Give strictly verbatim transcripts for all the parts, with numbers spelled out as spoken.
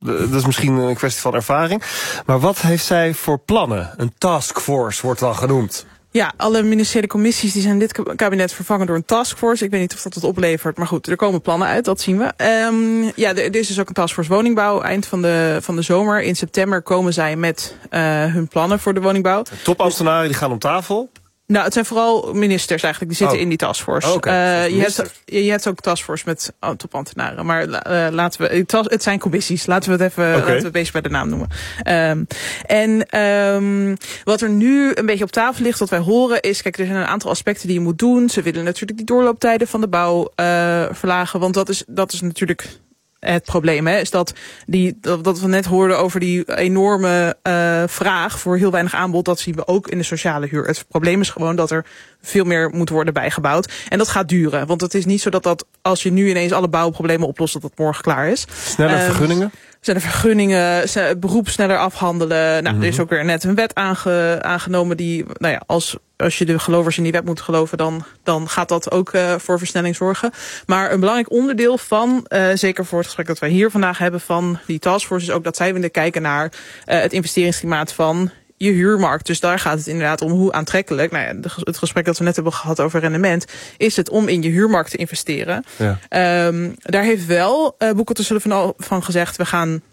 dat is misschien een kwestie van ervaring. Maar wat heeft zij voor plannen? Een taskforce wordt wel genoemd. Ja, alle ministeriële commissies die zijn dit kabinet vervangen door een taskforce. Ik weet niet of dat het oplevert, maar goed, er komen plannen uit, dat zien we. Um, ja, er, er is dus ook een taskforce woningbouw. Eind van de, van de zomer, in september, komen zij met uh, hun plannen voor de woningbouw. Topambtenaren die gaan om tafel. Nou, het zijn vooral ministers eigenlijk, die zitten oh. in die taskforce. Oh, okay. uh, je, hebt, je hebt ook taskforce met oh, topambtenaren, maar uh, laten we, het zijn commissies, laten we het even, okay. laten we het bezig bij de naam noemen. Um, en um, wat er nu een beetje op tafel ligt, wat wij horen, is, kijk, er zijn een aantal aspecten die je moet doen. Ze willen natuurlijk die doorlooptijden van de bouw uh, verlagen, want dat is, dat is natuurlijk het probleem, hè, is dat, die, dat we net hoorden over die enorme uh, vraag voor heel weinig aanbod. Dat zien we ook in de sociale huur. Het probleem is gewoon dat er veel meer moet worden bijgebouwd. En dat gaat duren. Want het is niet zo dat, dat als je nu ineens alle bouwproblemen oplost, dat dat morgen klaar is. Sneller um, vergunningen? Zijn er vergunningen, het beroep sneller afhandelen. Nou, mm-hmm. Er is ook weer net een wet aange, aangenomen die, nou ja, als, als je de gelovers in die wet moet geloven, dan, dan gaat dat ook uh, voor versnelling zorgen. Maar een belangrijk onderdeel van, uh, zeker voor het gesprek dat wij hier vandaag hebben van die taskforce, is ook dat zij willen kijken naar uh, het investeringsklimaat van je huurmarkt. Dus daar gaat het inderdaad om hoe aantrekkelijk, nou ja, het gesprek dat we net hebben gehad over rendement, is het om in je huurmarkt te investeren. Ja. Um, daar heeft wel uh, Boekelte Sullivan van, van gezegd, we gaan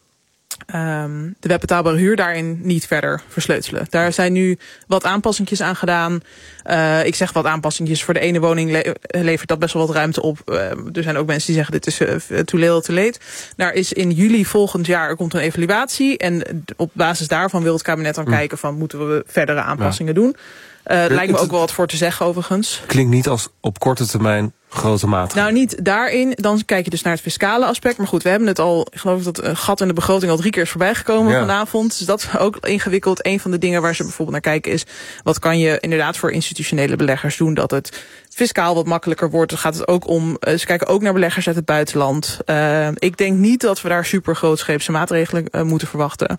Um, de wet betaalbare huur daarin niet verder versleutelen. Daar zijn nu wat aanpassingjes aan gedaan. Uh, ik zeg wat aanpassingjes. Voor de ene woning le- levert dat best wel wat ruimte op. Uh, er zijn ook mensen die zeggen dit is uh, too little too late. Daar is in juli volgend jaar, er komt een evaluatie. En op basis daarvan wil het kabinet dan mm. kijken van, moeten we verdere aanpassingen ja. doen. Uh, het lijkt me ook wel wat voor te zeggen overigens. Klinkt niet als op korte termijn grote maatregelen. Nou, niet daarin. Dan kijk je dus naar het fiscale aspect. Maar goed, we hebben het al, ik geloof dat een gat in de begroting al drie keer is voorbijgekomen ja. vanavond. Dus dat is ook ingewikkeld. Een van de dingen waar ze bijvoorbeeld naar kijken is, wat kan je inderdaad voor institutionele beleggers doen, dat het fiscaal wat makkelijker wordt. Dan gaat het ook om, ze kijken ook naar beleggers uit het buitenland. Uh, ik denk niet dat we daar super grootscheepse maatregelen uh, moeten verwachten.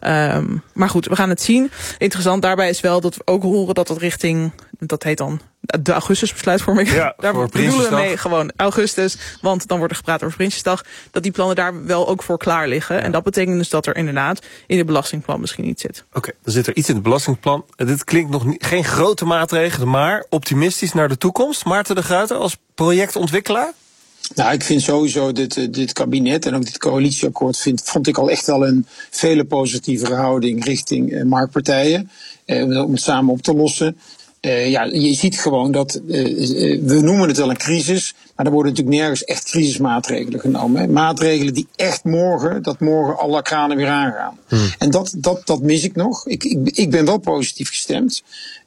Um, maar goed, we gaan het zien. Interessant daarbij is wel dat we ook horen dat het richting, dat heet dan de augustusbesluitvorming. Ja, daar bedoelen we mee gewoon augustus, want dan wordt er gepraat over Prinsjesdag, dat die plannen daar wel ook voor klaar liggen. Ja. En dat betekent dus dat er inderdaad in het belastingplan misschien iets zit. Oké, okay, dan zit er iets in het belastingplan. Dit klinkt nog niet, geen grote maatregelen, maar optimistisch naar de toekomst. Maarten de Gruyter als projectontwikkelaar? Nou, ik vind sowieso dit, dit kabinet en ook dit coalitieakkoord vind, vond ik al echt wel een vele positievere houding richting uh, marktpartijen. Uh, om het samen op te lossen. Uh, ja, je ziet gewoon dat, uh, uh, we noemen het wel een crisis, maar er worden natuurlijk nergens echt crisismaatregelen genomen. Hè. Maatregelen die echt morgen, dat morgen alle kranen weer aangaan. Hmm. En dat, dat, dat mis ik nog. Ik, ik, ik ben wel positief gestemd.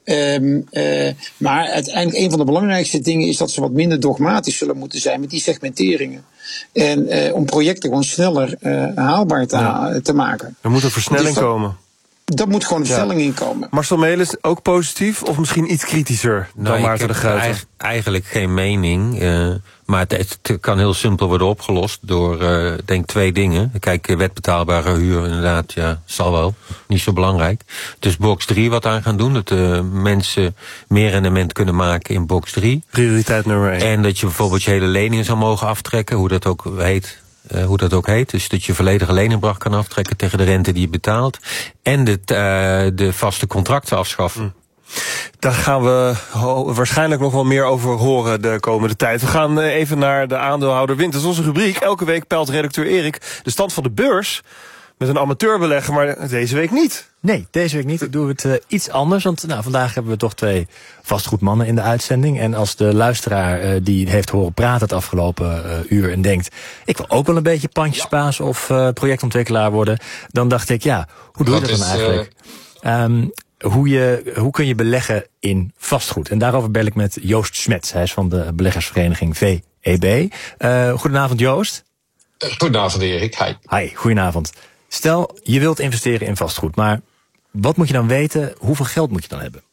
Um, uh, maar uiteindelijk een van de belangrijkste dingen is dat ze wat minder dogmatisch zullen moeten zijn met die segmenteringen. En uh, om projecten gewoon sneller uh, haalbaar te, ja. te maken. Er moet een versnelling dus dat, komen. Dat moet gewoon een versnelling ja. in komen. Marcel Melis, ook positief of misschien iets kritischer dan nou, Maarten de Gruyter? Eig- eigenlijk geen mening. Uh, maar het, het kan heel simpel worden opgelost door, uh, denk twee dingen. Kijk, wet betaalbare huur inderdaad, ja, zal wel. Niet zo belangrijk. Dus box drie wat aan gaan doen. Dat uh, mensen meer rendement kunnen maken in box drie. Prioriteit nummer één. En dat je bijvoorbeeld je hele leningen zou mogen aftrekken, hoe dat ook heet. Uh, hoe dat ook heet. Dus dat je volledige leningbedrag kan aftrekken tegen de rente die je betaalt. En de, uh, de vaste contracten afschaffen. Mm. Daar gaan we ho- waarschijnlijk nog wel meer over horen de komende tijd. We gaan uh, even naar de aandeelhouder wint. Dat is onze rubriek. Elke week peilt redacteur Erik de stand van de beurs met een amateurbelegger, maar deze week niet. Nee, deze week niet. Ik doe het uh, iets anders. Want nou, vandaag hebben we toch twee vastgoedmannen in de uitzending. En als de luisteraar uh, die heeft horen praten het afgelopen uh, uur en denkt, ik wil ook wel een beetje pandjesbaas of uh, projectontwikkelaar worden, dan dacht ik, ja, hoe doe je dat, dat dan is, eigenlijk? Uh... Um, hoe, je, hoe kun je beleggen in vastgoed? En daarover bel ik met Joost Smets. Hij is van de beleggersvereniging V E B. Uh, goedenavond, Joost. Goedenavond, Erik. Hi. Hi, goedenavond. Stel, je wilt investeren in vastgoed, maar wat moet je dan weten? Hoeveel geld moet je dan hebben?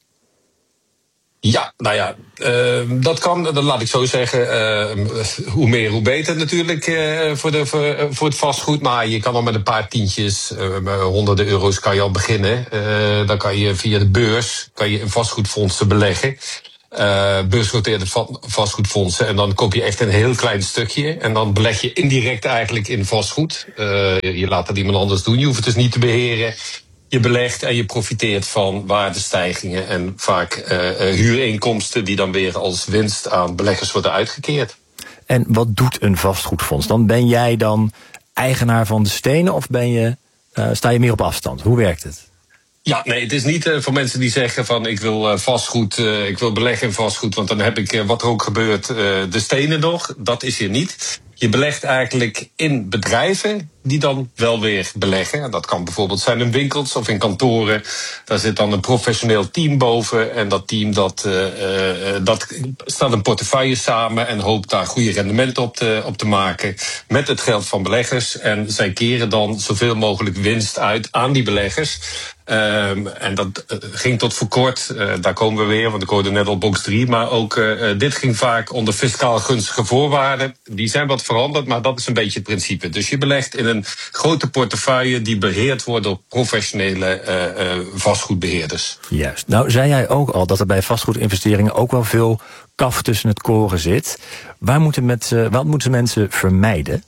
Ja, nou ja, uh, dat kan, dat laat ik zo zeggen. Uh, hoe meer, hoe beter natuurlijk uh, voor, de, voor, uh, voor het vastgoed. Maar je kan al met een paar tientjes, uh, honderden euro's kan je al beginnen. Uh, dan kan je via de beurs kan je in vastgoedfondsen beleggen. uh, beursgenoteerde vastgoedfondsen. En dan koop je echt een heel klein stukje. En dan beleg je indirect eigenlijk in vastgoed. Uh, je laat dat iemand anders doen. Je hoeft het dus niet te beheren. Je belegt en je profiteert van waardestijgingen en vaak uh, uh, huurinkomsten die dan weer als winst aan beleggers worden uitgekeerd. En wat doet een vastgoedfonds? Dan ben jij dan eigenaar van de stenen of ben je, uh, sta je meer op afstand? Hoe werkt het? Ja, nee, het is niet uh, voor mensen die zeggen van ik wil uh, vastgoed, uh, ik wil beleggen in vastgoed, want dan heb ik, uh, wat er ook gebeurt, uh, de stenen nog. Dat is hier niet. Je belegt eigenlijk in bedrijven die dan wel weer beleggen. En dat kan bijvoorbeeld zijn in winkels of in kantoren. Daar zit dan een professioneel team boven. En dat team dat, uh, uh, dat staat een portefeuille samen en hoopt daar goede rendementen op te, op te maken met het geld van beleggers. En zij keren dan zoveel mogelijk winst uit aan die beleggers. Um, en dat uh, ging tot voor kort, uh, daar komen we weer, want ik hoorde net al box drie, maar ook uh, dit ging vaak onder fiscaal gunstige voorwaarden. Die zijn wat veranderd, maar dat is een beetje het principe. Dus je belegt in een grote portefeuille die beheerd wordt door professionele uh, uh, vastgoedbeheerders. Juist. Nou, zei jij ook al dat er bij vastgoedinvesteringen ook wel veel kaf tussen het koren zit. Waar moeten met, uh, wat moeten mensen vermijden?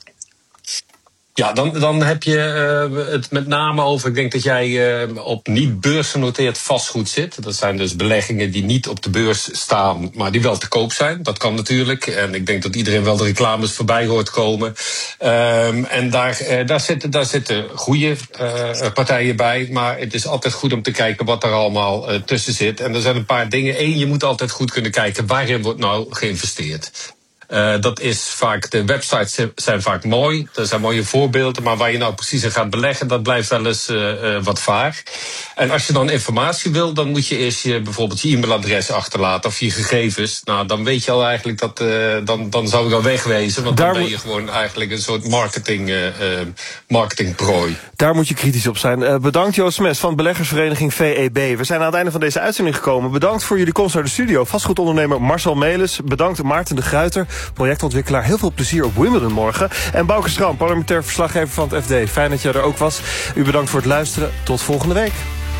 Ja, dan, dan heb je uh, het met name over, ik denk dat jij uh, op niet beursgenoteerd vastgoed zit. Dat zijn dus beleggingen die niet op de beurs staan, maar die wel te koop zijn. Dat kan natuurlijk. En ik denk dat iedereen wel de reclames voorbij hoort komen. Um, en daar, uh, daar, zitten, daar zitten goede uh, partijen bij. Maar het is altijd goed om te kijken wat er allemaal uh, tussen zit. En er zijn een paar dingen. Eén, je moet altijd goed kunnen kijken waarin wordt nou geïnvesteerd. Uh, dat is vaak, de websites zijn vaak mooi, er zijn mooie voorbeelden, maar waar je nou precies in gaat beleggen, dat blijft wel eens uh, uh, wat vaag. En als je dan informatie wil, dan moet je eerst je, bijvoorbeeld je e-mailadres achterlaten of je gegevens. Nou, dan weet je al eigenlijk dat, uh, dan, dan zou ik al wegwezen, want Daar dan ben je gewoon eigenlijk een soort marketing, uh, uh, marketingprooi. Daar moet je kritisch op zijn. Uh, bedankt Joost Mes van beleggersvereniging V E B. We zijn aan het einde van deze uitzending gekomen. Bedankt voor jullie komst naar de studio. Vastgoedondernemer Marcel Melis. Bedankt Maarten de Gruyter, projectontwikkelaar. Heel veel plezier op Wimbledon morgen. En Bouke Stram, parlementair verslaggever van het F D. Fijn dat jij er ook was. U bedankt voor het luisteren. Tot volgende week.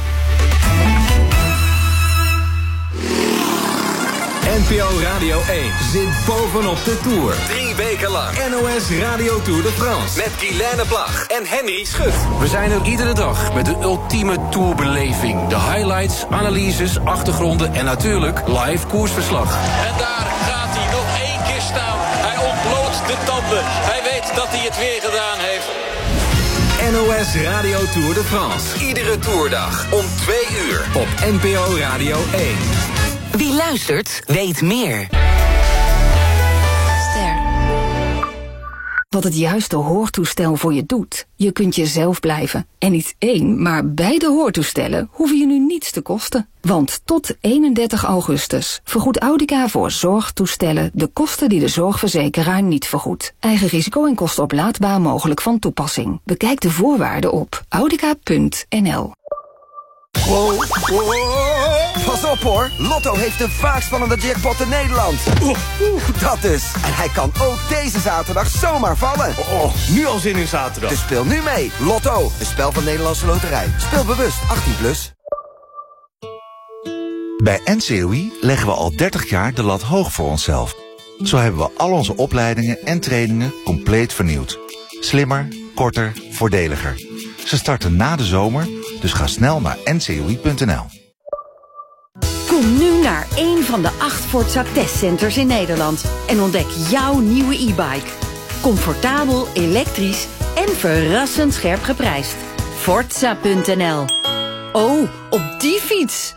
N P O Radio één zit bovenop de Tour. Drie weken lang. N O S Radio Tour de France. Met Guilaine Plag en Henry Schut. We zijn er iedere dag met de ultieme tourbeleving. De highlights, analyses, achtergronden en natuurlijk live koersverslag. En daar gaat hij nog één keer staan. Hij ontbloot de tanden. Hij weet dat hij het weer gedaan heeft. N O S Radio Tour de France. Iedere toerdag om twee uur op N P O Radio één. Wie luistert, weet meer. Ster. Wat het juiste hoortoestel voor je doet. Je kunt jezelf blijven. En niet één, maar beide hoortoestellen hoeven je nu niets te kosten. Want tot eenendertig augustus vergoedt Audica voor zorgtoestellen de kosten die de zorgverzekeraar niet vergoedt. Eigen risico en kosten oplaadbaar mogelijk van toepassing. Bekijk de voorwaarden op audica punt n l. Wow, wow. Pas op hoor, Lotto heeft de vaakst spannende jackpot in Nederland. Oeh, oeh, dat dus. En hij kan ook deze zaterdag zomaar vallen. Oh, nu al zin in zaterdag. Dus speel nu mee. Lotto, een spel van Nederlandse Loterij. Speel bewust, achttien plus. Bij N C O I leggen we al dertig jaar de lat hoog voor onszelf. Zo hebben we al onze opleidingen en trainingen compleet vernieuwd. Slimmer, korter, voordeliger. Ze starten na de zomer, dus ga snel naar N C O I punt n l. Kom nu naar een van de acht Forza testcenters in Nederland en ontdek jouw nieuwe e-bike. Comfortabel, elektrisch en verrassend scherp geprijsd. Forza punt n l. Oh, op die fiets!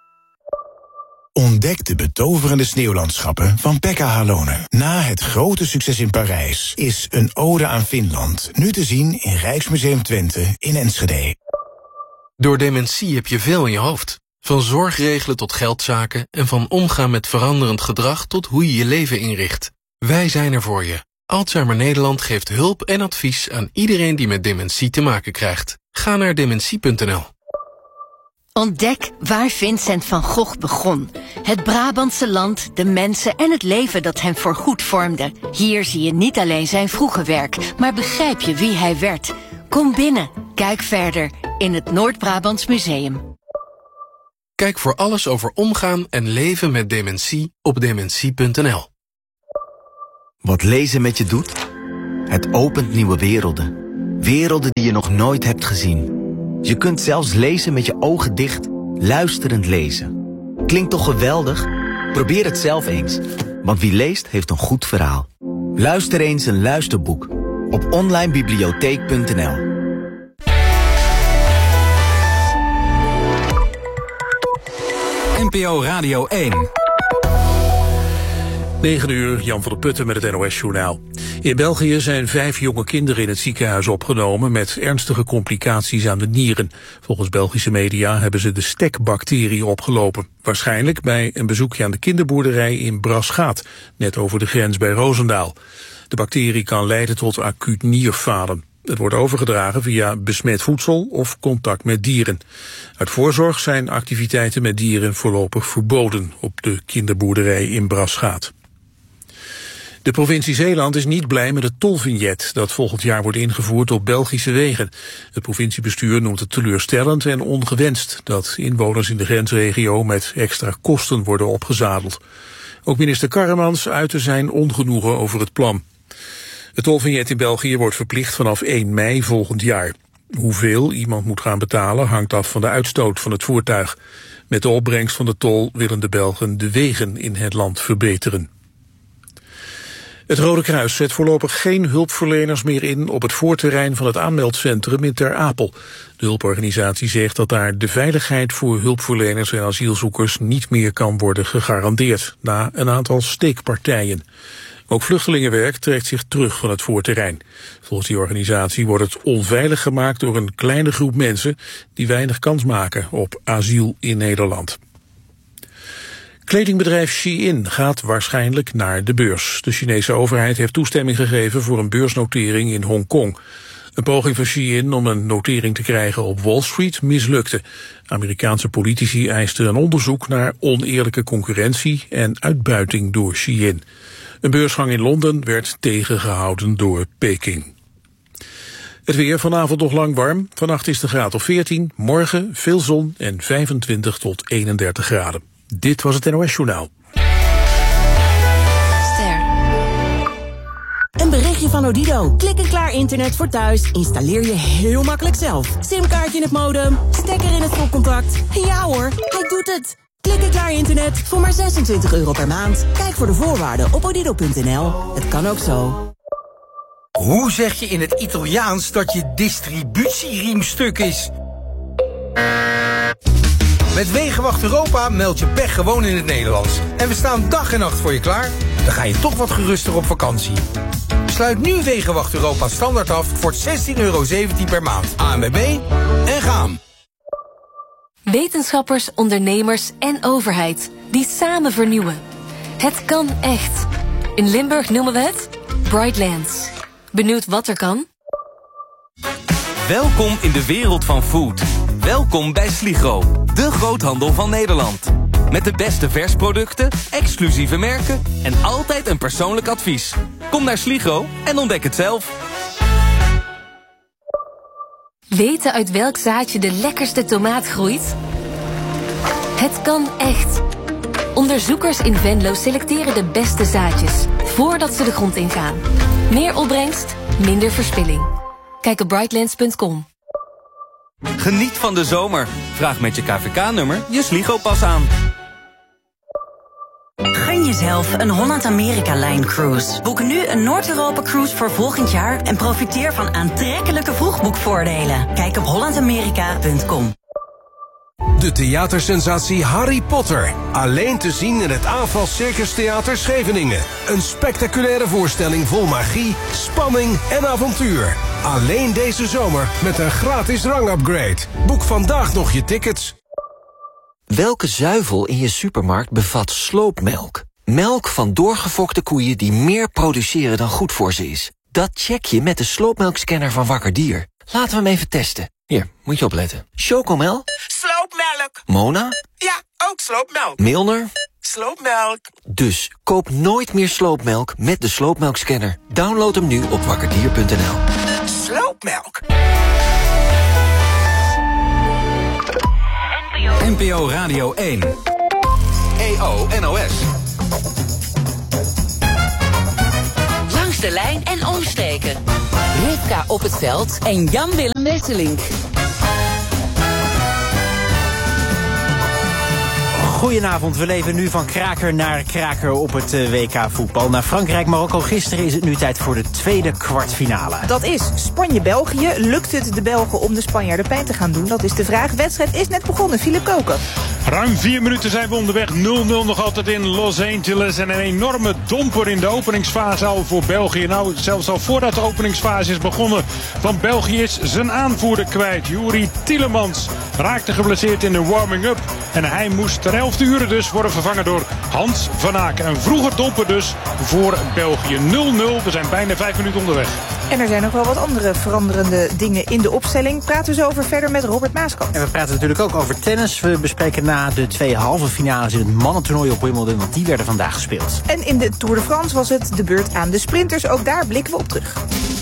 Ontdek de betoverende sneeuwlandschappen van Pekka Halonen. Na het grote succes in Parijs is Een ode aan Finland nu te zien in Rijksmuseum Twente in Enschede. Door dementie heb je veel in je hoofd. Van zorgregelen tot geldzaken en van omgaan met veranderend gedrag tot hoe je je leven inricht. Wij zijn er voor je. Alzheimer Nederland geeft hulp en advies aan iedereen die met dementie te maken krijgt. Ga naar dementie punt n l. Ontdek waar Vincent van Gogh begon. Het Brabantse land, de mensen en het leven dat hem voorgoed vormde. Hier zie je niet alleen zijn vroege werk, maar begrijp je wie hij werd. Kom binnen, kijk verder in het Noord-Brabants Museum. Kijk voor alles over omgaan en leven met dementie op dementie punt n l. Wat lezen met je doet? Het opent nieuwe werelden. Werelden die je nog nooit hebt gezien. Je kunt zelfs lezen met je ogen dicht, luisterend lezen. Klinkt toch geweldig? Probeer het zelf eens. Want wie leest, heeft een goed verhaal. Luister eens een luisterboek op online bibliotheek punt n l. N P O Radio één. negen uur, Jan van der Putten met het N O S-journaal. In België zijn vijf jonge kinderen in het ziekenhuis opgenomen met ernstige complicaties aan de nieren. Volgens Belgische media hebben ze de stekbacterie opgelopen. Waarschijnlijk bij een bezoekje aan de kinderboerderij in Brasgaat, net over de grens bij Roosendaal. De bacterie kan leiden tot acuut nierfalen. Het wordt overgedragen via besmet voedsel of contact met dieren. Uit voorzorg zijn activiteiten met dieren voorlopig verboden op de kinderboerderij in Brasgaat. De provincie Zeeland is niet blij met het tolvignet dat volgend jaar wordt ingevoerd op Belgische wegen. Het provinciebestuur noemt het teleurstellend en ongewenst dat inwoners in de grensregio met extra kosten worden opgezadeld. Ook minister Karremans uitte zijn ongenoegen over het plan. Het tolvignet in België wordt verplicht vanaf één mei volgend jaar. Hoeveel iemand moet gaan betalen hangt af van de uitstoot van het voertuig. Met de opbrengst van de tol willen de Belgen de wegen in het land verbeteren. Het Rode Kruis zet voorlopig geen hulpverleners meer in op het voorterrein van het aanmeldcentrum in Ter Apel. De hulporganisatie zegt dat daar de veiligheid voor hulpverleners en asielzoekers niet meer kan worden gegarandeerd, na een aantal steekpartijen. Ook vluchtelingenwerk trekt zich terug van het voorterrein. Volgens die organisatie wordt het onveilig gemaakt door een kleine groep mensen die weinig kans maken op asiel in Nederland. Kledingbedrijf Shein gaat waarschijnlijk naar de beurs. De Chinese overheid heeft toestemming gegeven voor een beursnotering in Hongkong. Een poging van Shein om een notering te krijgen op Wall Street mislukte. Amerikaanse politici eisten een onderzoek naar oneerlijke concurrentie en uitbuiting door Shein. Een beursgang in Londen werd tegengehouden door Peking. Het weer vanavond nog lang warm. Vannacht is de graad of veertien. Morgen veel zon en vijfentwintig tot eenendertig graden. Dit was het N O S-journaal. Ster. Een berichtje van Odido. Klik en klaar internet voor thuis. Installeer je heel makkelijk zelf. Simkaartje in het modem. Stekker in het stopcontact. Ja hoor, hij doet het. Klik en klaar internet voor maar zesentwintig euro per maand. Kijk voor de voorwaarden op odido punt n l. Het kan ook zo. Hoe zeg je in het Italiaans dat je distributieriem stuk is? Met Wegenwacht Europa meld je pech gewoon in het Nederlands. En we staan dag en nacht voor je klaar. Dan ga je toch wat geruster op vakantie. Sluit nu Wegenwacht Europa standaard af voor zestien euro zeventien per maand. A N W B en gaan. Wetenschappers, ondernemers en overheid die samen vernieuwen. Het kan echt. In Limburg noemen we het Brightlands. Benieuwd wat er kan? Welkom in de wereld van food. Welkom bij Sligro, de groothandel van Nederland. Met de beste versproducten, exclusieve merken en altijd een persoonlijk advies. Kom naar Sligro en ontdek het zelf. Weten uit welk zaadje de lekkerste tomaat groeit? Het kan echt. Onderzoekers in Venlo selecteren de beste zaadjes voordat ze de grond ingaan. Meer opbrengst, minder verspilling. Kijk op brightlands punt com. Geniet van de zomer. Vraag met je K V K-nummer je Sligo-pas aan. Gun jezelf een Holland-Amerika-Line-cruise. Boek nu een Noord-Europa-cruise voor volgend jaar en profiteer van aantrekkelijke vroegboekvoordelen. Kijk op holland amerika punt com. De theatersensatie Harry Potter. Alleen te zien in het Aanval Circus Theater Scheveningen. Een spectaculaire voorstelling vol magie, spanning en avontuur. Alleen deze zomer met een gratis rangupgrade. Boek vandaag nog je tickets. Welke zuivel in je supermarkt bevat sloopmelk? Melk van doorgefokte koeien die meer produceren dan goed voor ze is. Dat check je met de sloopmelkscanner van Wakker Dier. Laten we hem even testen. Hier, moet je opletten. Chocomel? Sloopmelk. Mona? Ja, ook sloopmelk. Milner? Sloopmelk. Dus koop nooit meer sloopmelk met de sloopmelkscanner. Download hem nu op wakkerdier punt n l. Sloopmelk. N P N P O Radio één. E O N O S. Langs de lijn en omstreken. Rivka op het veld en Jan-Willem Wesselink. Goedenavond, we leven nu van kraker naar kraker op het W K voetbal. Na Frankrijk-Marokko gisteren is het nu tijd voor de tweede kwartfinale. Dat is Spanje-België. Lukt het de Belgen om de Spanjaarden pijn te gaan doen? Dat is de vraag. De wedstrijd is net begonnen. Philip Koken. Ruim vier minuten zijn we onderweg. nul nul nog altijd in Los Angeles. En een enorme domper in de openingsfase al voor België. Nou, zelfs al voordat de openingsfase is begonnen. Want België is zijn aanvoerder kwijt. Juri Tielemans raakte geblesseerd in de warming-up. En hij moest ter elfde uren dus worden vervangen door Hans van Aken. Een vroeger domper dus voor België. nul nul. We zijn bijna vijf minuten onderweg. En er zijn nog wel wat andere veranderende dingen in de opstelling. Praten we zo over verder met Robert Maaskant. En we praten natuurlijk ook over tennis. We bespreken na de twee halve finales in het mannentoernooi op Wimbledon, want die werden vandaag gespeeld. En in de Tour de France was het de beurt aan de sprinters. Ook daar blikken we op terug.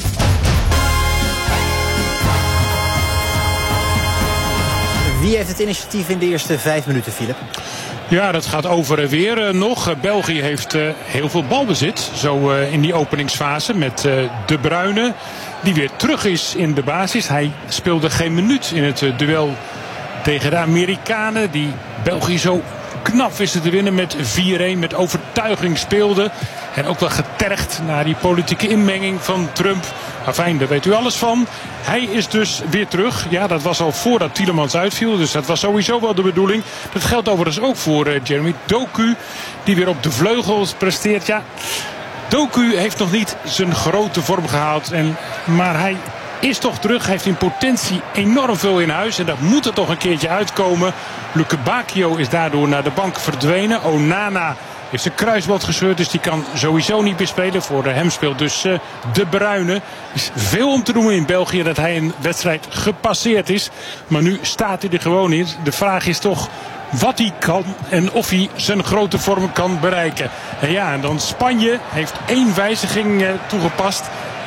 Wie heeft het initiatief in de eerste vijf minuten, Philip? Ja, dat gaat over en weer uh, nog. België heeft uh, heel veel balbezit. Zo uh, in die openingsfase met uh, De Bruyne. Die weer terug is in de basis. Hij speelde geen minuut in het uh, duel tegen de Amerikanen. Die België zo knap wisten te winnen met vier een. Met overtuiging speelde. En ook wel getergd naar die politieke inmenging van Trump. Afijn, daar weet u alles van. Hij is dus weer terug. Ja, dat was al voordat Tielemans uitviel. Dus dat was sowieso wel de bedoeling. Dat geldt overigens ook voor uh, Jeremy Doku. Die weer op de vleugels presteert. Ja, Doku heeft nog niet zijn grote vorm gehaald. En, maar hij is toch terug. Hij heeft in potentie enorm veel in huis. En dat moet er toch een keertje uitkomen. Luke Bacchio is daardoor naar de bank verdwenen. Onana heeft zijn kruisband gescheurd, dus die kan sowieso niet meer spelen. Voor hem speelt dus uh, De Bruyne. Er is veel om te doen in België dat hij een wedstrijd gepasseerd is. Maar nu staat hij er gewoon in. De vraag is toch wat hij kan en of hij zijn grote vorm kan bereiken. En ja, en dan Spanje heeft één wijziging uh, toegepast.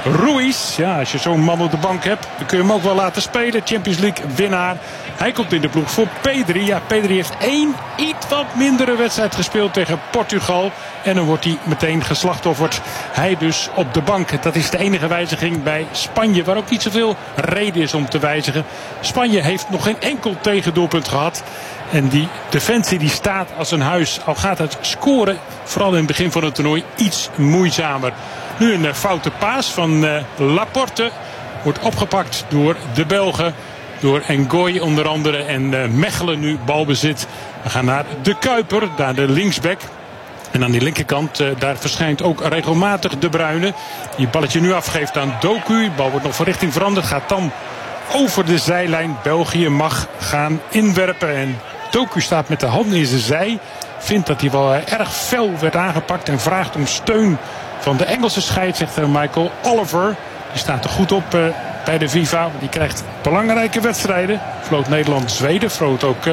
Ruiz, ja, als je zo'n man op de bank hebt, dan kun je hem ook wel laten spelen. Champions League winnaar. Hij komt in de ploeg voor Pedri. Ja, Pedri heeft één iets wat mindere wedstrijd gespeeld tegen Portugal. En dan wordt hij meteen geslachtofferd. Hij dus op de bank. Dat is de enige wijziging bij Spanje, waar ook niet zoveel reden is om te wijzigen. Spanje heeft nog geen enkel tegendoelpunt gehad. En die defensie die staat als een huis. Al gaat het scoren, vooral in het begin van het toernooi, iets moeizamer. Nu een uh, foute paas van uh, Laporte. Wordt opgepakt door de Belgen. Door Ngoy onder andere. En uh, Mechelen nu balbezit. We gaan naar de Kuiper, daar de linksback. En aan die linkerkant, uh, daar verschijnt ook regelmatig De Bruyne. Die balletje nu afgeeft aan Doku. De bal wordt nog van richting veranderd. Gaat dan over de zijlijn. België mag gaan inwerpen. En Doku staat met de handen in zijn zij. Vindt dat hij wel uh, erg fel werd aangepakt. En vraagt om steun van de Engelse scheidsrechter Michael Oliver. Die staat er goed op uh, bij de FIFA. Die krijgt belangrijke wedstrijden. Floot Nederland-Zweden. Floot ook uh,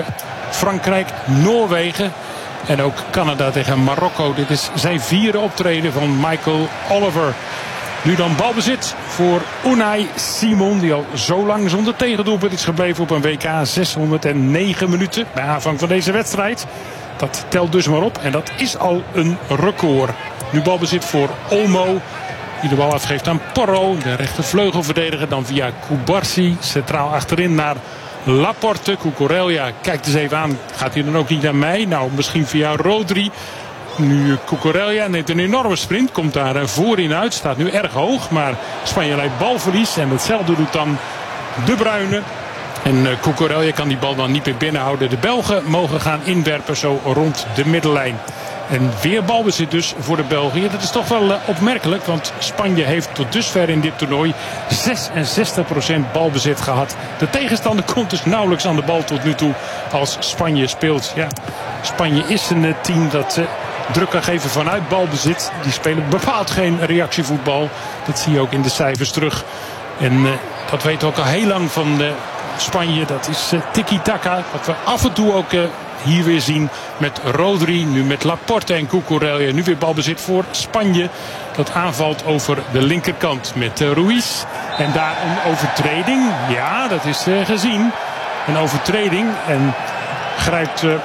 Frankrijk-Noorwegen. En ook Canada tegen Marokko. Dit is zijn vierde optreden van Michael Oliver. Nu dan balbezit voor Unai Simon. Die al zo lang zonder tegendoelpunt is gebleven op een W K. zeshonderdnegen minuten bij aanvang van deze wedstrijd. Dat telt dus maar op. En dat is al een record. Nu balbezit voor Olmo. Die de bal afgeeft aan Porro. De rechtervleugelverdediger. Dan via Kubarsi. Centraal achterin naar Laporte. Cucurella kijkt eens even aan. Gaat hij dan ook niet naar mij? Nou, misschien via Rodri. Nu Cucurella neemt een enorme sprint. Komt daar voorin uit. Staat nu erg hoog. Maar Spanje leidt balverlies. En hetzelfde doet dan De Bruyne. En uh, Cucurella kan die bal dan niet meer binnenhouden. De Belgen mogen gaan inwerpen zo rond de middellijn. En weer balbezit dus voor de België. Dat is toch wel uh, opmerkelijk. Want Spanje heeft tot dusver in dit toernooi zesenzestig procent balbezit gehad. De tegenstander komt dus nauwelijks aan de bal tot nu toe als Spanje speelt. Ja, Spanje is een uh, team dat uh, druk kan geven vanuit balbezit. Die spelen bepaald geen reactievoetbal. Dat zie je ook in de cijfers terug. En uh, dat weten we ook al heel lang van uh, Spanje. Dat is uh, tiki-taka. Wat we af en toe ook uh, hier weer zien met Rodri. Nu met Laporte en Cucurella. Nu weer balbezit voor Spanje. Dat aanvalt over de linkerkant met uh, Ruiz. En daar een overtreding. Ja, dat is uh, gezien. Een overtreding. En Grijpt uh,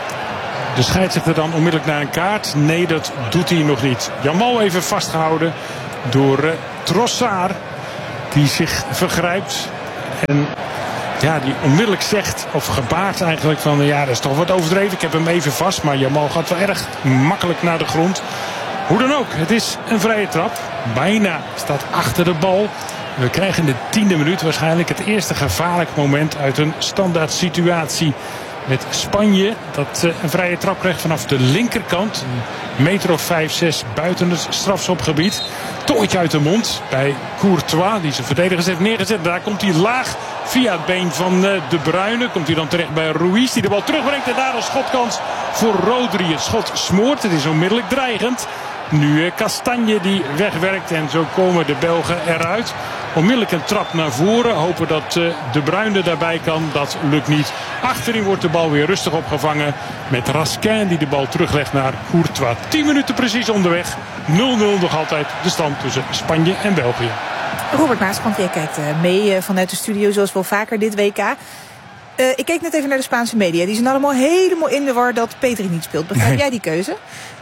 de scheidsrechter dan onmiddellijk naar een kaart? Nee, dat doet hij nog niet. Jamal even vastgehouden door uh, Trossard. Die zich vergrijpt. En ja, die onmiddellijk zegt, of gebaart eigenlijk van... ja, dat is toch wat overdreven. Ik heb hem even vast. Maar Jamal gaat wel erg makkelijk naar de grond. Hoe dan ook, het is een vrije trap. Bijna staat achter de bal. We krijgen in de tiende minuut waarschijnlijk het eerste gevaarlijk moment uit een standaard situatie. Met Spanje dat uh, een vrije trap krijgt vanaf de linkerkant. Een meter of vijf, zes buiten het strafschopgebied. Tooitje uit de mond bij Courtois. Die zijn verdedigers heeft neergezet. Daar komt hij laag via het been van uh, De Bruyne. Komt hij dan terecht bij Ruiz. Die de bal terugbrengt. En daar een schotkans voor Rodri. Het schot smoort. Het is onmiddellijk dreigend. Nu uh, Castagne die wegwerkt. En zo komen de Belgen eruit. Onmiddellijk een trap naar voren. Hopen dat uh, De Bruyne daarbij kan. Dat lukt niet. Achterin wordt de bal weer rustig opgevangen. Met Raskin die de bal teruglegt naar Courtois. tien minuten precies onderweg. nul nul nog altijd de stand tussen Spanje en België. Robert Maaskant, jij kijkt mee vanuit de studio zoals wel vaker dit W K. Uh, ik keek net even naar de Spaanse media. Die zijn allemaal helemaal in de war dat Pedri niet speelt. Begrijp nee. jij die keuze?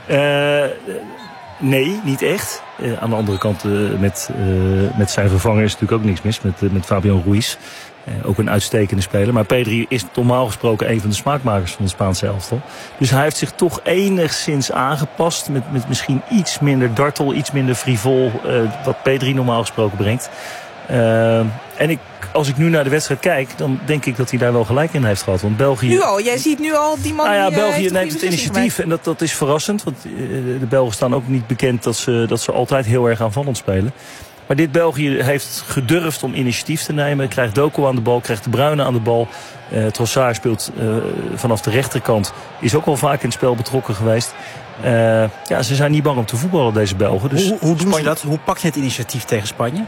Uh, nee, niet echt. Uh, aan de andere kant, uh, met, uh, met zijn vervanger is natuurlijk ook niks mis. Met, uh, met Fabian Ruiz. Uh, ook een uitstekende speler. Maar Pedri is normaal gesproken een van de smaakmakers van het Spaanse elftal. Dus hij heeft zich toch enigszins aangepast. Met, met misschien iets minder dartel, iets minder frivol. Uh, wat Pedri normaal gesproken brengt. Uh, en ik, als ik nu naar de wedstrijd kijk, dan denk ik dat hij daar wel gelijk in heeft gehad. Want België... Nu al, jij ziet nu al die man. Nou ja, die, België uh, neemt het initiatief. En dat, dat is verrassend. Want uh, de Belgen staan ook niet bekend dat ze, dat ze altijd heel erg aanvallend spelen. Maar dit België heeft gedurfd om initiatief te nemen. Krijgt Doku aan de bal, krijgt De Bruyne aan de bal. Uh, Trossard speelt uh, vanaf de rechterkant. Is ook al vaak in het spel betrokken geweest. Uh, ja, ze zijn niet bang om te voetballen, deze Belgen. Dus hoe, hoe doen Spanje... ze dat? Hoe pak je het initiatief tegen Spanje?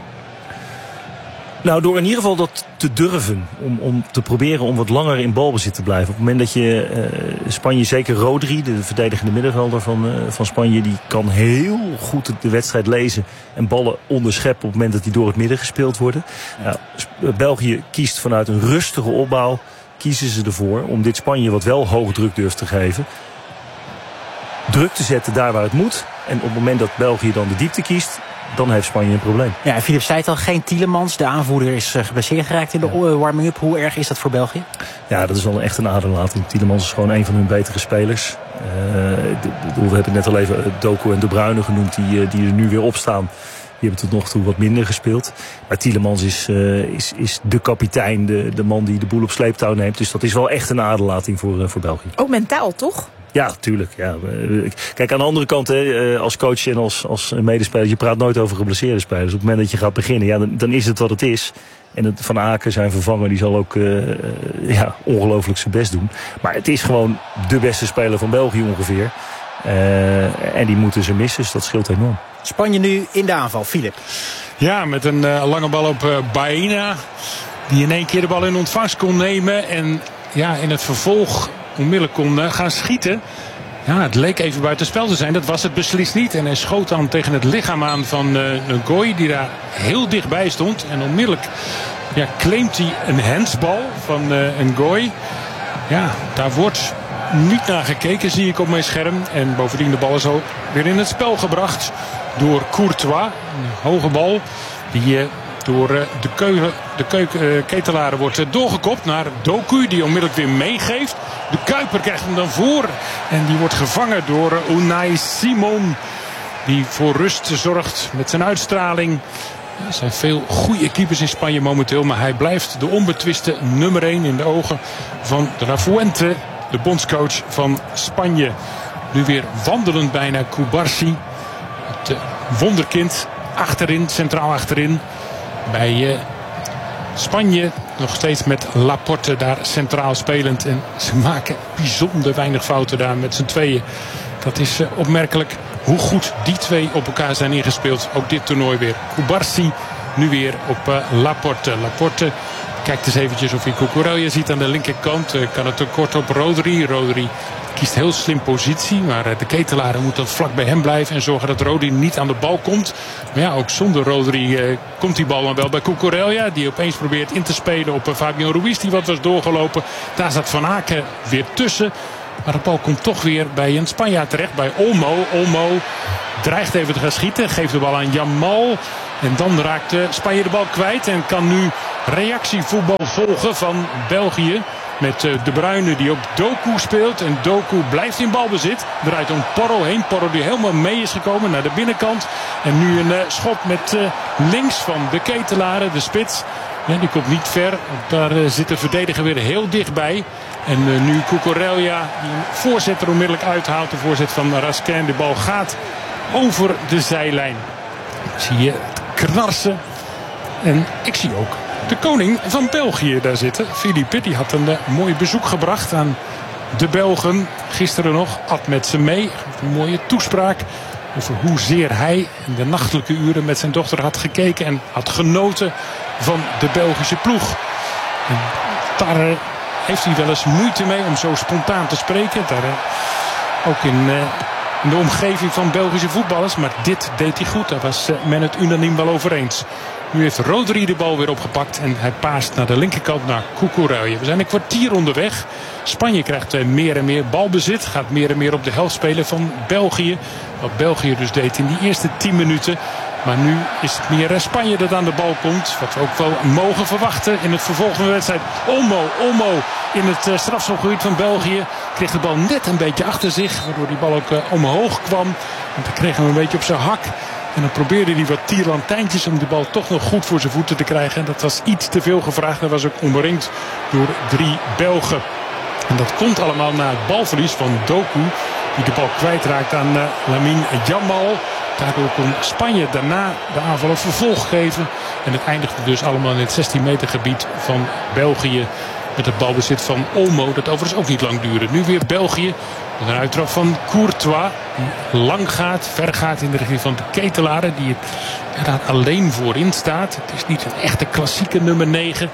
Nou, door in ieder geval dat te durven. Om, om te proberen om wat langer in balbezit te blijven. Op het moment dat je uh, Spanje, zeker Rodri, de verdedigende middenvelder van, uh, van Spanje, die kan heel goed de wedstrijd lezen en ballen onderscheppen op het moment dat die door het midden gespeeld worden. Nou, België kiest vanuit een rustige opbouw, kiezen ze ervoor om dit Spanje, wat wel hoog druk durft te geven, druk te zetten daar waar het moet. En op het moment dat België dan de diepte kiest, dan heeft Spanje een probleem. Ja, en Philip zei het al, geen Tielemans. De aanvoerder is uh, geblesseerd geraakt in de ja. warming-up. Hoe erg is dat voor België? Ja, dat is wel echt een aderlating. Tielemans is gewoon een van hun betere spelers. Uh, de, de, we hebben net al even Doku en De Bruyne genoemd, die, die er nu weer op staan. Die hebben tot nog toe wat minder gespeeld. Maar Tielemans is, uh, is, is de kapitein, de, de man die de boel op sleeptouw neemt. Dus dat is wel echt een aderlating voor, uh, voor België. Ook mentaal, toch? Ja, tuurlijk. Ja. Kijk, aan de andere kant, hè, als coach en als, als medespeler, je praat nooit over geblesseerde spelers. Op het moment dat je gaat beginnen, ja, dan, dan is het wat het is. En het, Van Aken, zijn vervanger, die zal ook uh, ja, ongelooflijk zijn best doen. Maar het is gewoon de beste speler van België ongeveer. Uh, en die moeten ze missen, dus dat scheelt enorm. Spanje nu in de aanval, Philip. Ja, met een uh, lange bal op uh, Baena. Die in één keer de bal in ontvangst kon nemen. En ja, in het vervolg onmiddellijk kon uh, gaan schieten. Ja, het leek even buitenspel te zijn. Dat was het beslist niet. En hij schoot dan tegen het lichaam aan van uh, Ngoy, die daar heel dichtbij stond. En onmiddellijk ja, claimt hij een handsbal van uh, Ngoy. Ja, daar wordt niet naar gekeken, zie ik op mijn scherm. En bovendien de bal is al weer in het spel gebracht door Courtois. Een hoge bal die uh, door uh, de, keuken, de keuken, uh, ketelaren wordt uh, doorgekopt naar Doku, die onmiddellijk weer meegeeft. De Kuiper krijgt hem dan voor. En die wordt gevangen door uh, Unai Simon, die voor rust zorgt met zijn uitstraling. Er zijn veel goede keepers in Spanje momenteel, maar hij blijft de onbetwiste nummer één in de ogen van de La Fuente, de bondscoach van Spanje. Nu weer wandelend bijna Cubarsi. Het uh, wonderkind achterin, centraal achterin. Bij uh, Spanje nog steeds met Laporte daar centraal spelend. En ze maken bijzonder weinig fouten daar met z'n tweeën. Dat is uh, opmerkelijk hoe goed die twee op elkaar zijn ingespeeld. Ook dit toernooi weer. Cubarsi nu weer op uh, Laporte. Laporte kijkt eens eventjes of hij Cucurella ziet aan de linkerkant. Uh, kan het tekort op Rodri. Rodri kiest heel slim positie. Maar de Ketelaren moet dan vlak bij hem blijven. En zorgen dat Rodri niet aan de bal komt. Maar ja, ook zonder Rodri uh, komt die bal dan wel bij Cucurella. Die opeens probeert in te spelen op uh, Fabian Ruiz. Die wat was doorgelopen. Daar zat Van Aken weer tussen. Maar de bal komt toch weer bij een Spanjaard terecht. Bij Olmo. Olmo dreigt even te gaan schieten. Geeft de bal aan Yamal. En dan raakt uh, Spanje de bal kwijt. En kan nu reactievoetbal volgen van België. Met uh, De Bruyne die ook Doku speelt. En Doku blijft in balbezit. Draait om Porro heen. Porro die helemaal mee is gekomen naar de binnenkant. En nu een uh, schot met uh, links van de Ketelaren. De spits. Ja, die komt niet ver. Daar uh, zit de verdediger weer heel dichtbij. En uh, nu Cucurella die een voorzet er onmiddellijk uithaalt. De voorzet van Raskin. De bal gaat over de zijlijn. Zie je het knarsen. En ik zie ook de koning van België daar zitten. Philippe, die had een uh, mooi bezoek gebracht aan de Belgen. Gisteren nog, at met ze mee. Een mooie toespraak over hoezeer hij in de nachtelijke uren met zijn dochter had gekeken. En had genoten van de Belgische ploeg. En daar uh, heeft hij wel eens moeite mee om zo spontaan te spreken. Daar, uh, ook in... Uh, In de omgeving van Belgische voetballers. Maar dit deed hij goed. Daar was men het unaniem wel over eens. Nu heeft Rodri de bal weer opgepakt. En hij paast naar de linkerkant naar Cucurella. We zijn een kwartier onderweg. Spanje krijgt meer en meer balbezit. Gaat meer en meer op de helft spelen van België. Wat België dus deed in die eerste tien minuten. Maar nu is het meer Spanje dat aan de bal komt. Wat we ook wel mogen verwachten in het vervolg van de wedstrijd. Olmo, Olmo in het uh, strafschopgebied van België. Kreeg de bal net een beetje achter zich. Waardoor die bal ook uh, omhoog kwam. Want dan kreeg hem een beetje op zijn hak. En dan probeerde hij wat tierlantijntjes om de bal toch nog goed voor zijn voeten te krijgen. En dat was iets te veel gevraagd. Hij was ook omringd door drie Belgen. En dat komt allemaal na het balverlies van Doku. Die de bal kwijtraakt aan uh, Lamine Yamal. Daardoor kon Spanje daarna de aanval een vervolg geven. En het eindigde dus allemaal in het zestien meter gebied van België. Met het balbezit van Olmo. Dat overigens ook niet lang duurde. Nu weer België. Met een uittrap van Courtois. Die lang gaat, ver gaat in de richting van de Ketelaren. Die het inderdaad alleen voorin staat. Het is niet een echte klassieke nummer negen.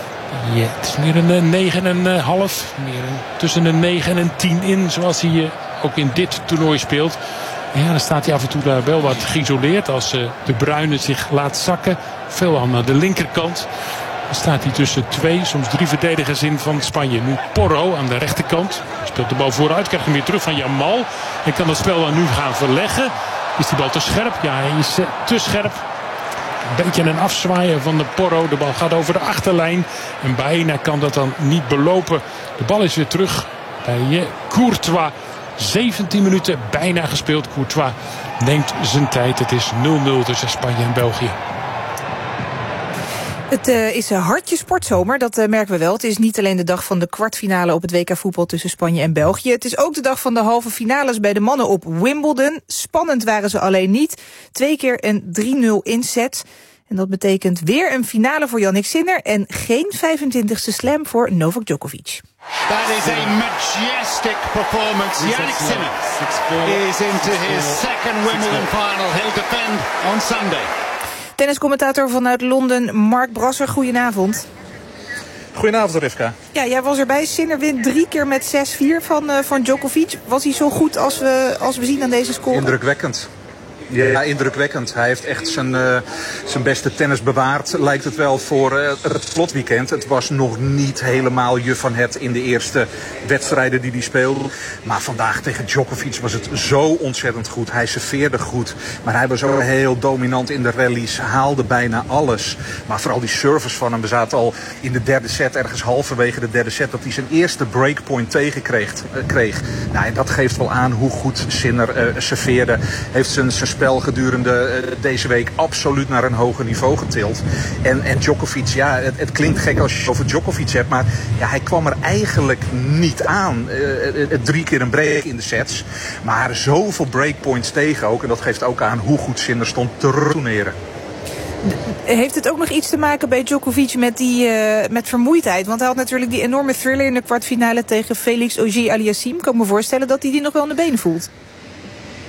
Ja, het is meer een negen en een half. Meer een, tussen een negen en een tien in. Zoals hij uh, ook in dit toernooi speelt. Ja, dan staat hij af en toe daar wel wat geïsoleerd. Als uh, de Bruyne zich laat zakken. Veelal naar de linkerkant. Dan staat hij tussen twee, soms drie verdedigers in van Spanje. Nu Porro aan de rechterkant. Speelt de bal vooruit. Krijgt hem weer terug van Yamal. En kan dat spel dan nu gaan verleggen. Is die bal te scherp? Ja, hij is uh, te scherp. Een beetje een afzwaaien van de Porro. De bal gaat over de achterlijn. En bijna kan dat dan niet belopen. De bal is weer terug bij uh, Courtois. zeventien minuten bijna gespeeld. Courtois neemt zijn tijd. Het is nul nul tussen Spanje en België. Het uh, is een hartje sportzomer, dat uh, merken we wel. Het is niet alleen de dag van de kwartfinale op het W K voetbal tussen Spanje en België. Het is ook de dag van de halve finales bij de mannen op Wimbledon. Spannend waren ze alleen niet. Twee keer een drie nul in sets. En dat betekent weer een finale voor Jannik Sinner en geen vijfentwintigste slam voor Novak Djokovic. That is a majestic performance. Jannik Sinner is into his second Wimbledon final. He'll defend on Sunday. Tenniscommentator vanuit Londen, Mark Brasser, goedenavond. Goedenavond, Rivka. Ja, jij was erbij. Sinner wint drie keer met zes vier van, uh, van Djokovic. Was hij zo goed als we, als we zien aan deze score? Indrukwekkend. Ja, indrukwekkend. Hij heeft echt zijn, uh, zijn beste tennis bewaard, lijkt het wel, voor uh, het slotweekend. Het was nog niet helemaal je van het in de eerste wedstrijden die hij speelde. Maar vandaag tegen Djokovic was het zo ontzettend goed. Hij serveerde goed, maar hij was ook heel dominant in de rallies. Haalde bijna alles. Maar vooral die service van hem. We zaten al in de derde set, ergens halverwege de derde set, dat hij zijn eerste breakpoint tegenkreeg. Uh, kreeg. Nou, en dat geeft wel aan hoe goed Sinner uh, serveerde. Heeft zijn, zijn spel gedurende uh, deze week absoluut naar een hoger niveau getild. En, en Djokovic, ja, het, het klinkt gek als je het over Djokovic hebt, maar ja, hij kwam er eigenlijk niet aan. Uh, uh, drie keer een break in de sets. Maar zoveel breakpoints tegen ook. En dat geeft ook aan hoe goed Sinner stond te retourneren. Heeft het ook nog iets te maken bij Djokovic met, die, uh, met vermoeidheid? Want hij had natuurlijk die enorme thriller in de kwartfinale tegen Felix Auger-Aliassime. Ik kan me voorstellen dat hij die nog wel in de benen voelt.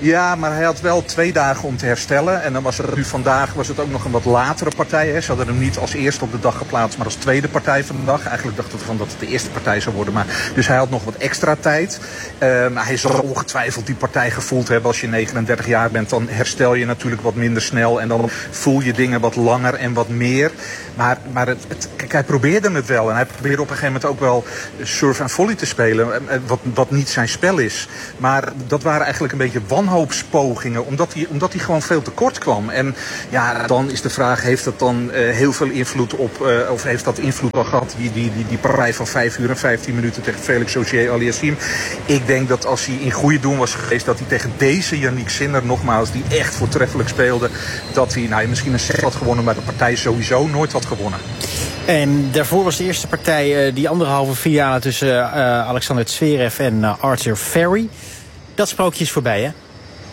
Ja, maar hij had wel twee dagen om te herstellen. En dan was er nu vandaag was het ook nog een wat latere partij. Hè. Ze hadden hem niet als eerste op de dag geplaatst, maar als tweede partij van de dag. Eigenlijk dachten we van dat het de eerste partij zou worden. Maar, dus hij had nog wat extra tijd. Uh, maar hij zal ongetwijfeld die partij gevoeld hebben. Als je negenendertig jaar bent, dan herstel je natuurlijk wat minder snel. En dan voel je dingen wat langer en wat meer. Maar, maar het, het, kijk, hij probeerde het wel. En hij probeerde op een gegeven moment ook wel surf en volley te spelen. Wat, wat niet zijn spel is. Maar dat waren eigenlijk een beetje wanhoopspogingen. Omdat hij, omdat hij gewoon veel tekort kwam. En ja, dan is de vraag, heeft dat dan uh, heel veel invloed op... Uh, of heeft dat invloed al gehad, die, die, die, die partij van vijf uur en vijftien minuten tegen Felix Auger-Aliassime. Ik denk dat als hij in goede doen was geweest, dat hij tegen deze Yannick Sinner, nogmaals, die echt voortreffelijk speelde, dat hij nou, misschien een set had gewonnen, maar de partij sowieso nooit had gewonnen. En daarvoor was de eerste partij uh, die andere halve finale tussen uh, Alexander Zverev en uh, Arthur Ferry. Dat sprookje is voorbij, hè?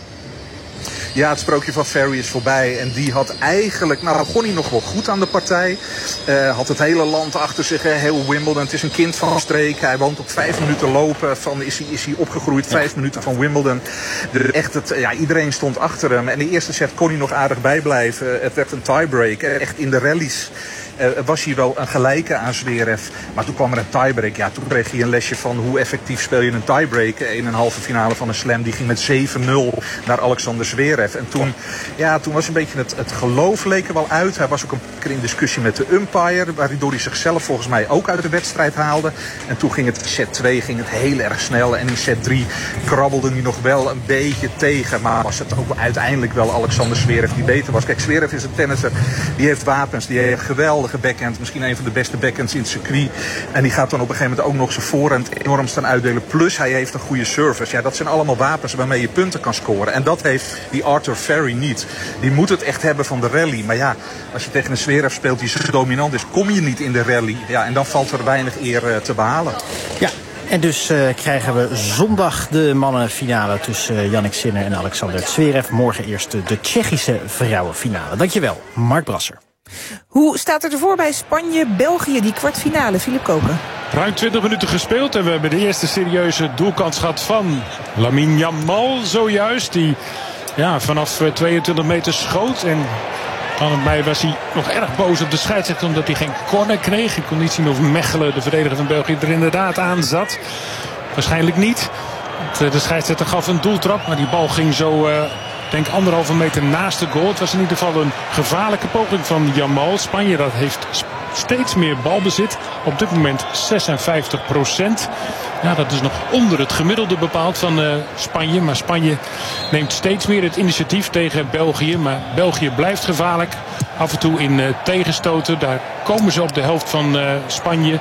Ja, het sprookje van Ferry is voorbij. En die had eigenlijk... Nou, begon hij nog wel goed aan de partij. Uh, had het hele land achter zich, hè, heel Wimbledon. Het is een kind van streek. Hij woont op vijf minuten lopen. Van, is, hij, is hij opgegroeid, vijf ja. minuten van Wimbledon. De, echt het, ja, iedereen stond achter hem. En de eerste set kon hij nog aardig bijblijven. Het werd een tiebreak. Echt in de rallies. Uh, was hij wel een gelijke aan Zverev. Maar toen kwam er een tiebreak. Ja, toen kreeg hij een lesje van hoe effectief speel je een tiebreak. In een halve finale van een slam. Die ging met zeven nul naar Alexander Zverev. En toen, ja, toen was een beetje het, het geloof leek er wel uit. Hij was ook een keer in discussie met de umpire. Waardoor hij zichzelf volgens mij ook uit de wedstrijd haalde. En toen ging het set twee ging het heel erg snel. En in set drie krabbelde hij nog wel een beetje tegen. Maar was het ook uiteindelijk wel Alexander Zverev die beter was. Kijk, Zverev is een tennisser. Die heeft wapens. Die heeft geweldig backhand, misschien een van de beste backhands in het circuit. En die gaat dan op een gegeven moment ook nog zijn voorhand enorm staan uitdelen. Plus hij heeft een goede service. Ja, dat zijn allemaal wapens waarmee je punten kan scoren. En dat heeft die Arthur Ferry niet. Die moet het echt hebben van de rally. Maar ja, als je tegen een Zverev speelt die zo dominant is, kom je niet in de rally. Ja, en dan valt er weinig eer uh, te behalen. Ja. En dus uh, krijgen we zondag de mannenfinale tussen uh, Yannick Sinner en Alexander Zverev. Morgen eerst de, de Tsjechische vrouwenfinale. Dankjewel, Mark Brasser. Hoe staat het ervoor bij Spanje-België, die kwartfinale, Philip Koken? Ruim twintig minuten gespeeld en we hebben de eerste serieuze doelkans gehad van Lamine Yamal zojuist. Die ja, vanaf tweeëntwintig meter schoot en aan mij was hij nog erg boos op de scheidsrechter omdat hij geen corner kreeg. Ik kon niet zien of Mechelen, de verdediger van België, er inderdaad aan zat. Waarschijnlijk niet. De scheidsrechter gaf een doeltrap, maar die bal ging zo... Uh, Ik denk anderhalve meter naast de goal. Het was in ieder geval een gevaarlijke poging van Yamal. Spanje dat heeft steeds meer balbezit. Op dit moment zesenvijftig procent. Ja, dat is nog onder het gemiddelde bepaald van uh, Spanje. Maar Spanje neemt steeds meer het initiatief tegen België. Maar België blijft gevaarlijk. Af en toe in uh, tegenstoten. Daar komen ze op de helft van uh, Spanje.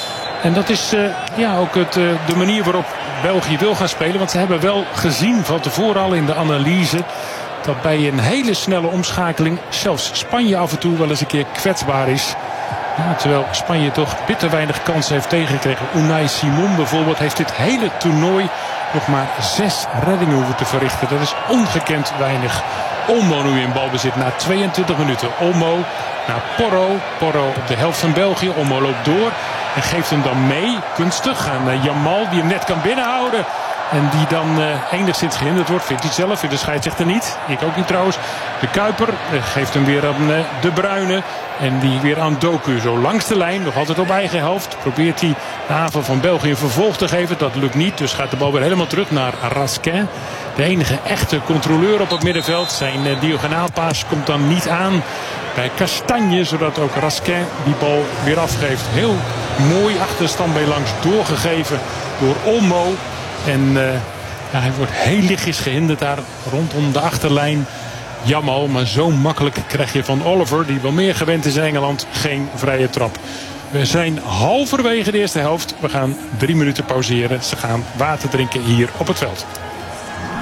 En dat is uh, ja, ook het, uh, de manier waarop België wil gaan spelen. Want ze hebben wel gezien van tevoren al in de analyse dat bij een hele snelle omschakeling zelfs Spanje af en toe wel eens een keer kwetsbaar is. Ja, terwijl Spanje toch bitter weinig kansen heeft tegengekregen. Unai Simon bijvoorbeeld heeft dit hele toernooi nog maar zes reddingen hoeven te verrichten. Dat is ongekend weinig. Olmo nu in balbezit na tweeëntwintig minuten. Olmo naar Porro. Porro op de helft van België. Olmo loopt door en geeft hem dan mee, kunstig, aan Yamal die hem net kan binnenhouden. En die dan uh, enigszins gehinderd wordt. Vindt hij zelf, vindt de scheidsrechter niet. Ik ook niet trouwens. De Kuiper uh, geeft hem weer aan uh, De Bruyne. En die weer aan Doku. Zo langs de lijn, nog altijd op eigen helft. Probeert hij de aanval van België een vervolg te geven. Dat lukt niet, dus gaat de bal weer helemaal terug naar Raskin. De enige echte controleur op het middenveld. Zijn uh, diagonaalpaas komt dan niet aan bij Kastanje. Zodat ook Raskin die bal weer afgeeft. Heel mooi achterstand bij langs doorgegeven door Olmo. En uh, ja, hij wordt heel lichtjes gehinderd daar rondom de achterlijn. Yamal, maar zo makkelijk krijg je van Oliver, die wel meer gewend is in Engeland, geen vrije trap. We zijn halverwege de eerste helft. We gaan drie minuten pauzeren. Ze gaan water drinken hier op het veld.